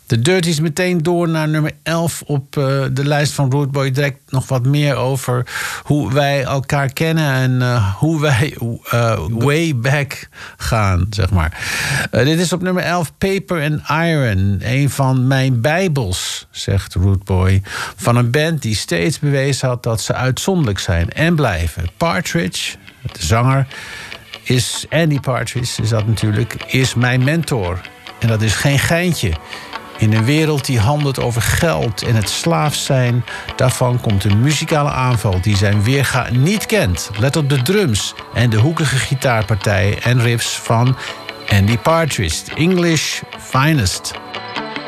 De Dirties meteen door naar nummer 11 op de lijst van Rootboy. Direct nog wat meer over hoe wij elkaar kennen en hoe wij way back gaan, zeg maar. Dit is op nummer 11 Paper and Iron. Een van mijn bijbels, zegt Rootboy. Van een band die steeds bewezen had dat ze uitzonderlijk zijn en blijven. Partridge, de zanger, Andy Partridge is dat natuurlijk, is mijn mentor. En dat is geen geintje. In een wereld die handelt over geld en het slaaf zijn, daarvan komt een muzikale aanval die zijn weerga niet kent. Let op de drums en de hoekige gitaarpartijen en riffs van Andy Partridge, English finest.